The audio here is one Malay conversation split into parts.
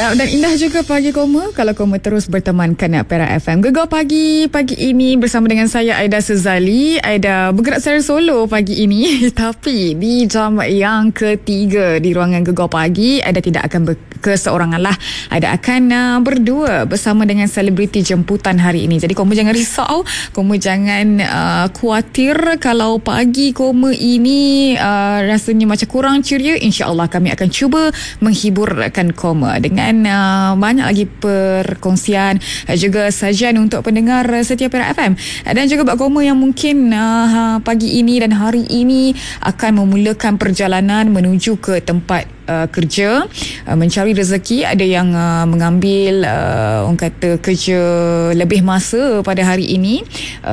Dan indah juga pagi Koma kalau Koma terus bertemankan Perak FM. Gegar pagi ini bersama dengan saya Aida Sezali. Aida bergerak secara solo pagi ini tapi di jam yang ketiga di ruangan Gegar pagi Aida tidak akan keseorangan lah. Aida akan berdua bersama dengan selebriti jemputan hari ini. Jadi Koma jangan risau, Koma jangan khawatir kalau pagi Koma ini rasanya macam kurang ceria. InsyaAllah kami akan cuba menghiburkan Koma dengan banyak lagi perkongsian juga sajian untuk pendengar setia Perak FM. Dan juga buat Koma yang mungkin pagi ini dan hari ini akan memulakan perjalanan menuju ke tempat kerja, mencari rezeki. Ada yang mengambil orang kata kerja lebih masa pada hari ini,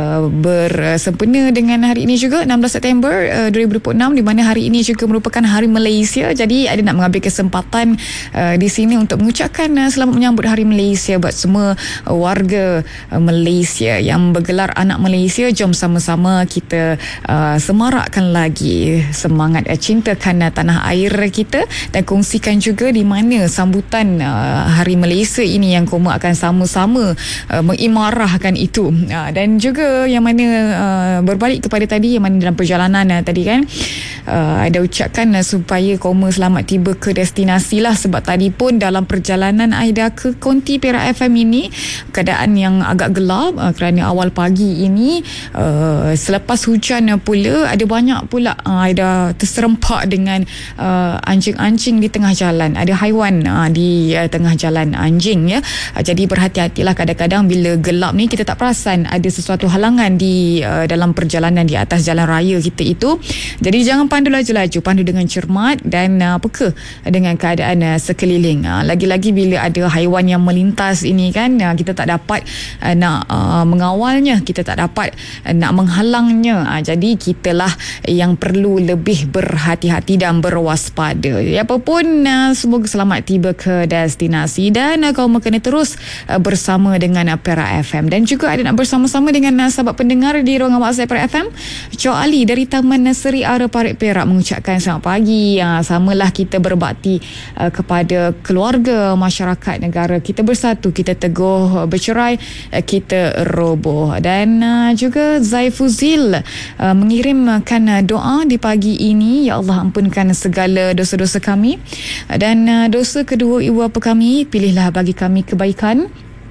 bersempena dengan hari ini juga 16 September 2026, di mana hari ini juga merupakan Hari Malaysia. Jadi ada nak mengambil kesempatan di sini untuk mengucapkan selamat menyambut Hari Malaysia buat semua warga Malaysia yang bergelar Anak Malaysia. Jom sama-sama kita semarakkan lagi semangat cintakan tanah air kita dan kongsikan juga di mana sambutan Hari Malaysia ini yang Koma akan sama-sama mengimarahkan itu. Dan juga yang mana berbalik kepada tadi, yang mana dalam perjalanan tadi kan ada ucapkan supaya Koma selamat tiba ke destinasi lah, sebab tadi pun dalam perjalanan Aida ke konti Perak FM ini keadaan yang agak gelap kerana awal pagi ini selepas hujan pula ada banyak pula Aida terserempak dengan anjing-anjing di tengah jalan. Ada haiwan di tengah jalan, anjing ya. Jadi berhati-hatilah, kadang-kadang bila gelap ni kita tak perasan ada sesuatu halangan di dalam perjalanan di atas jalan raya kita itu. Jadi jangan pandu laju-laju, pandu dengan cermat dan peka dengan keadaan sekeliling. Lagi-lagi bila ada haiwan yang melintas ini kan, kita tak dapat nak mengawalnya, kita tak dapat nak menghalangnya. Jadi kitalah yang perlu lebih berhati-hati dan berwaspada. Apapun, semoga selamat tiba ke destinasi dan kau kena terus bersama dengan Perak FM. Dan juga ada nak bersama-sama dengan sahabat pendengar di ruangan WhatsApp Perak FM. Cok Ali dari Taman Seri Ara Parit Perak mengucapkan selamat pagi. Samalah kita berbakti kepada keluarga, masyarakat, negara. Kita bersatu, kita teguh, bercerai kita roboh. Dan juga Zaifuzil mengirimkan doa di pagi ini. Ya Allah, ampunkan segala dosa-dosa kami dan dosa kedua ibu bapa kami. Pilihlah bagi kami kebaikan,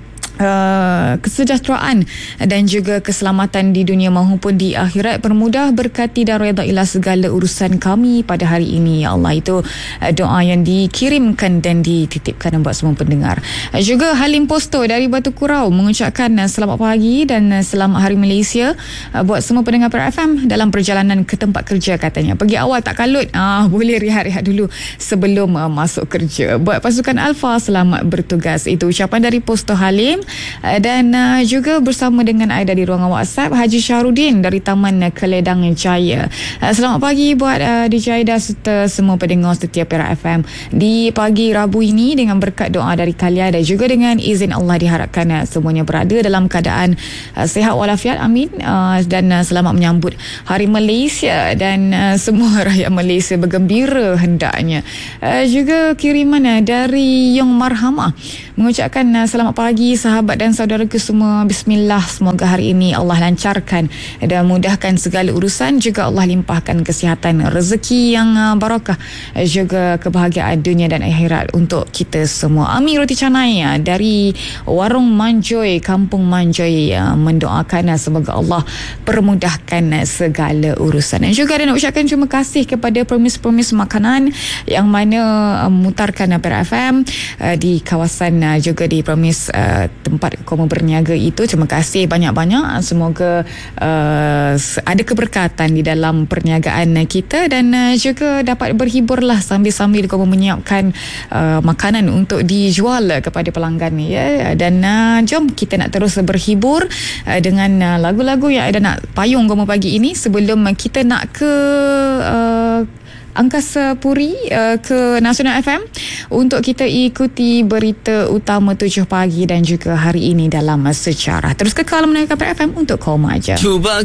kesejahteraan dan juga keselamatan di dunia maupun di akhirat. Permudah, berkati dan redailah segala urusan kami pada hari ini, ya Allah. Itu doa yang dikirimkan dan dititipkan buat semua pendengar. Juga Halim Posto dari Batu Kurau mengucapkan selamat pagi dan selamat Hari Malaysia buat semua pendengar Perak FM dalam perjalanan ke tempat kerja. Katanya pergi awal tak kalut, boleh rehat-rehat dulu sebelum masuk kerja. Buat pasukan Alfa, selamat bertugas. Itu ucapan dari Posto Halim. Dan juga bersama dengan Aida di ruangan WhatsApp, Haji Syahrudin dari Taman Keledang Jaya. Selamat pagi buat DJ Aida serta semua pendengar setia Perak FM di pagi Rabu ini. Dengan berkat doa dari kalian dan juga dengan izin Allah, diharapkan semuanya berada dalam keadaan sihat walafiat, amin. Dan selamat menyambut Hari Malaysia dan semua rakyat Malaysia bergembira hendaknya. Juga kiriman dari Yong Marhamah mengucapkan selamat pagi sahabat dan saudaraku semua. Bismillah, semoga hari ini Allah lancarkan dan mudahkan segala urusan. Juga Allah limpahkan kesihatan, rezeki yang barakah, juga kebahagiaan dunia dan akhirat untuk kita semua. Ami Roti Canai dari Warung Manjoy, Kampung Manjoy mendoakan semoga Allah permudahkan segala urusan. Dan juga ada nak ucapkan terima kasih kepada permis-permis makanan yang mana memutarkan Perak FM di kawasan juga di permis tempat Koma berniaga itu. Terima kasih banyak-banyak. Semoga ada keberkatan di dalam perniagaan kita dan juga dapat berhiburlah sambil-sambil Koma menyiapkan makanan untuk dijual kepada pelanggan ya. Dan jom kita nak terus berhibur dengan lagu-lagu yang ada nak payung Koma pagi ini sebelum kita nak ke Angkasa Puri ke Nasional FM untuk kita ikuti berita utama 7 pagi dan juga hari ini dalam sejarah. Terus kekal mendengarkan Perak FM untuk Koma aja. Cuba